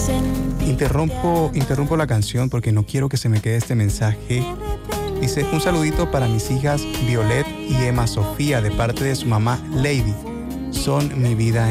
Interrumpo la canción porque no quiero que se me quede este mensaje. Dice, un saludito para mis hijas Violet y Emma Sofía de parte de su mamá Lady. Son mi vida